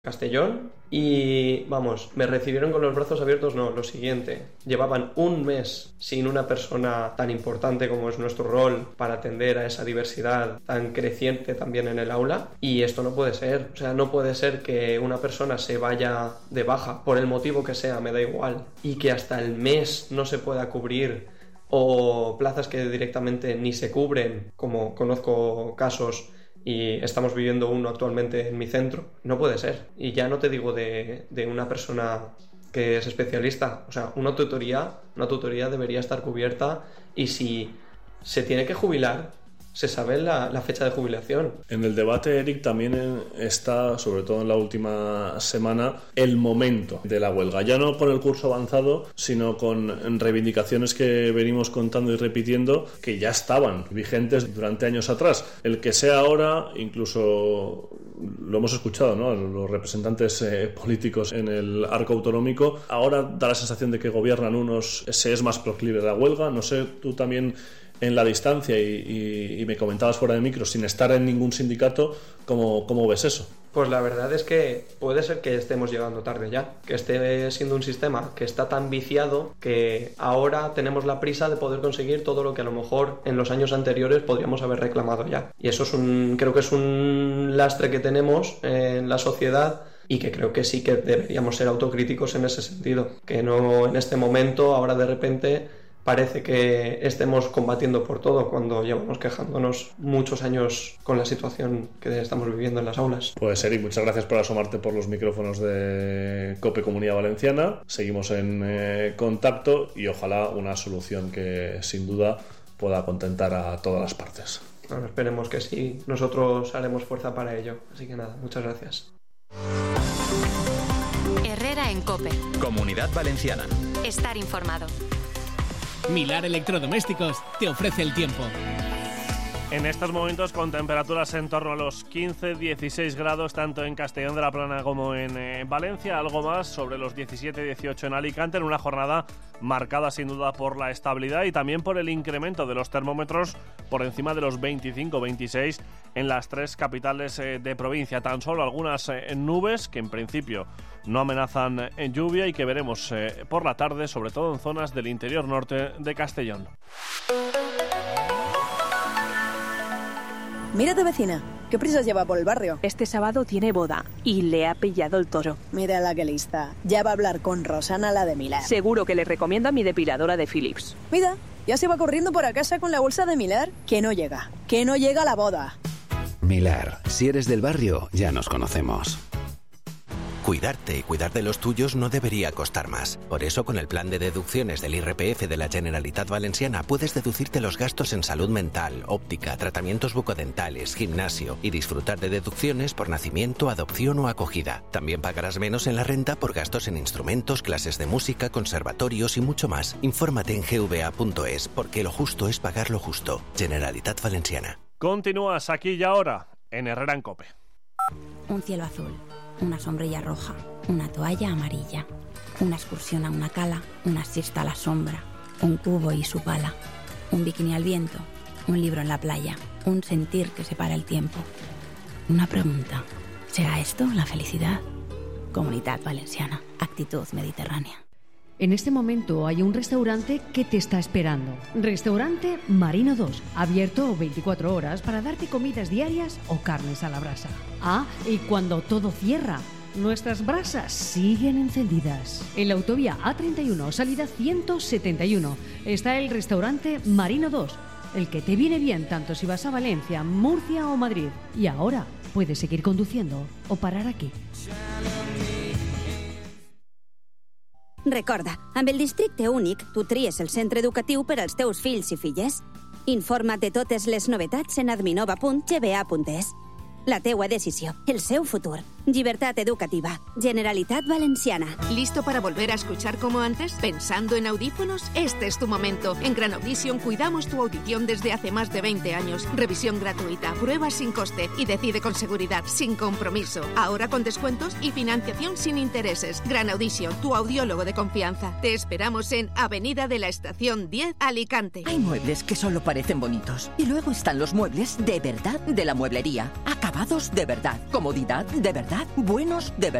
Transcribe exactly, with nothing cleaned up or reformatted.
Castellón y vamos, me recibieron con los brazos abiertos. No, lo siguiente, llevaban un mes sin una persona tan importante como es nuestro rol para atender a esa diversidad tan creciente también en el aula, y esto no puede ser. O sea, no puede ser que una persona se vaya de baja por el motivo que sea, me da igual, y que hasta el mes no se pueda cubrir, o plazas que directamente ni se cubren, como conozco casos y estamos viviendo uno actualmente en mi centro. No puede ser. Y ya no te digo de, de una persona que es especialista. O sea, una tutoría, una tutoría debería estar cubierta, y si se tiene que jubilar, se sabe la, la fecha de jubilación. En el debate, Eric, también está, sobre todo en la última semana, el momento de la huelga. Ya no con el curso avanzado, sino con reivindicaciones que venimos contando y repitiendo, que ya estaban vigentes durante años atrás. El que sea ahora, incluso lo hemos escuchado, ¿no?, los representantes eh, políticos en el arco autonómico, ahora da la sensación de que gobiernan unos, se es más proclive a la huelga. No sé, tú también, en la distancia, y, y, y me comentabas fuera de micro, sin estar en ningún sindicato, ¿cómo, cómo ves eso? Pues la verdad es que puede ser que estemos llegando tarde ya, que esté siendo un sistema que está tan viciado que ahora tenemos la prisa de poder conseguir todo lo que a lo mejor en los años anteriores podríamos haber reclamado ya. Y eso es un, creo que es un lastre que tenemos en la sociedad, y que creo que sí que deberíamos ser autocríticos en ese sentido, que no en este momento, ahora de repente, parece que estemos combatiendo por todo, cuando llevamos quejándonos muchos años con la situación que estamos viviendo en las aulas. Pues Eric, muchas gracias por asomarte por los micrófonos de COPE Comunidad Valenciana. Seguimos en eh, contacto, y ojalá una solución que sin duda pueda contentar a todas las partes. Bueno, esperemos que sí. Nosotros haremos fuerza para ello. Así que nada, muchas gracias. Herrera en COPE. Comunidad Valenciana. Estar informado. Milar Electrodomésticos te ofrece el tiempo. En estos momentos, con temperaturas en torno a los quince a dieciséis grados, tanto en Castellón de la Plana como en eh, Valencia, algo más sobre los diecisiete a dieciocho en Alicante, en una jornada marcada sin duda por la estabilidad y también por el incremento de los termómetros por encima de los veinticinco a veintiséis en las tres capitales eh, de provincia. Tan solo algunas eh, nubes que en principio no amenazan en lluvia y que veremos eh, por la tarde, sobre todo en zonas del interior norte de Castellón. Mira tu vecina, ¿qué prisas lleva por el barrio? Este sábado tiene boda y le ha pillado el toro. Mira la que lista, ya va a hablar con Rosana, la de Milar. Seguro que le recomienda mi depiladora de Philips. Mira, ya se va corriendo por a casa con la bolsa de Milar. Que no llega, que no llega la boda. Milar, si eres del barrio, ya nos conocemos. Cuidarte y cuidar de los tuyos no debería costar más. Por eso, con el plan de deducciones del I R P F de la Generalitat Valenciana, puedes deducirte los gastos en salud mental, óptica, tratamientos bucodentales, gimnasio y disfrutar de deducciones por nacimiento, adopción o acogida. También pagarás menos en la renta por gastos en instrumentos, clases de música, conservatorios y mucho más. Infórmate en g v a punto es, porque lo justo es pagar lo justo. Generalitat Valenciana. Continúas aquí y ahora en Herrera en COPE. Un cielo azul, una sombrilla roja, una toalla amarilla, una excursión a una cala, una siesta a la sombra, un cubo y su pala, un bikini al viento, un libro en la playa, un sentir que separa el tiempo. Una pregunta, ¿será esto la felicidad? Comunidad Valenciana, actitud mediterránea. En este momento hay un restaurante que te está esperando. Restaurante Marino dos, abierto veinticuatro horas para darte comidas diarias o carnes a la brasa. Ah, y cuando todo cierra, nuestras brasas siguen encendidas. En la autovía A treinta y uno, salida ciento setenta y uno, está el restaurante Marino dos, el que te viene bien tanto si vas a Valencia, Murcia o Madrid. Y ahora puedes seguir conduciendo o parar aquí. Recorda, amb el districte únic, tu tries el centre educatiu per als teus fills i filles. Informa't de totes les novetats en adminova punt g b a punt es. La teua decisió, el seu futur. Llibertat educativa. Generalitat Valenciana. ¿Listo para volver a escuchar como antes? ¿Pensando en audífonos? Este es tu momento. En Gran Audition cuidamos tu audición desde hace más de veinte años. Revisión gratuita, pruebas sin coste y decide con seguridad, sin compromiso. Ahora con descuentos y financiación sin intereses. Gran Audition, tu audiólogo de confianza. Te esperamos en Avenida de la Estación diez, Alicante. Hay muebles que solo parecen bonitos. Y luego están los muebles de verdad de la mueblería. Acabados de verdad. Comodidad de verdad. verdad, buenos de verdad.